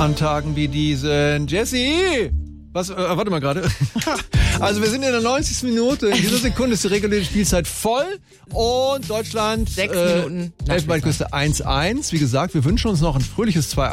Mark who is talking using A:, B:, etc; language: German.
A: An Tagen wie diesen. Jesse! Was? Warte mal gerade. Also wir sind in der 90. Minute. In dieser Sekunde ist die reguläre Spielzeit voll. Und Deutschland
B: 6 Minuten.
A: Elfenbeinküste 1-1. Wie gesagt, wir wünschen uns noch ein fröhliches 2-1.